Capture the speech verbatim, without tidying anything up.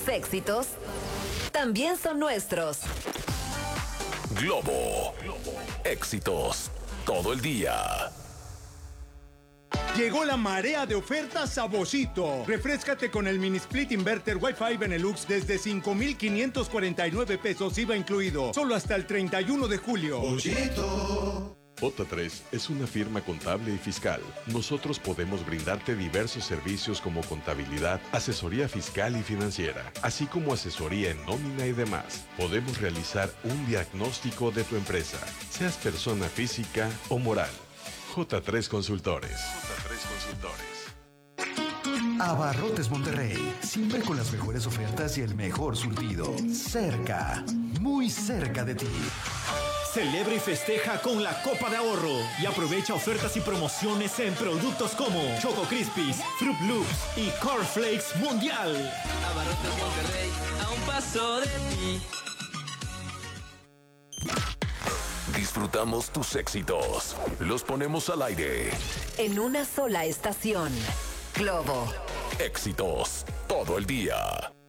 Tus éxitos también son nuestros. Globo. Éxitos todo el día. Llegó la marea de ofertas a Boschito. Refréscate con el mini split inverter Wi-Fi Benelux desde cinco mil quinientos cuarenta y nueve pesos I V A incluido. Solo hasta el treinta y uno de julio. Boschito. J tres es una firma contable y fiscal. Nosotros podemos brindarte diversos servicios como contabilidad, asesoría fiscal y financiera, así como asesoría en nómina y demás. Podemos realizar un diagnóstico de tu empresa, seas persona física o moral. J tres Consultores. J tres Consultores. Abarrotes Monterrey, siempre con las mejores ofertas y el mejor surtido. Cerca, muy cerca de ti. Celebra y festeja con la Copa de Ahorro y aprovecha ofertas y promociones en productos como Choco Crispies, Fruit Loops y Cornflakes Mundial. Abarrotes Monterrey, a un paso de ti. Disfrutamos tus éxitos. Los ponemos al aire. En una sola estación. Globo. Éxitos todo el día.